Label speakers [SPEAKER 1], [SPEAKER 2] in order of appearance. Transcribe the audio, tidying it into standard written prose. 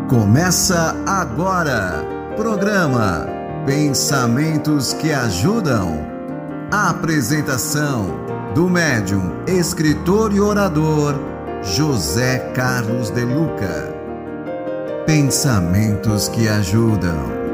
[SPEAKER 1] Começa agora, programa Pensamentos que Ajudam. A apresentação do médium, escritor e orador José Carlos de Luca. Pensamentos que Ajudam.